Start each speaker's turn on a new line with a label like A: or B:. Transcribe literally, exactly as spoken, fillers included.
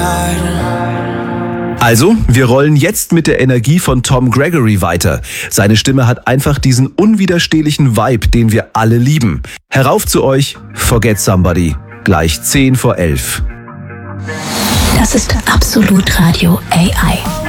A: Also, wir rollen jetzt mit der Energie von Tom Gregory weiter. Seine Stimme hat einfach diesen unwiderstehlichen Vibe, den wir alle lieben. Herauf zu euch, Forget Somebody. Gleich zehn vor elf.
B: Das ist Absolut Radio A I.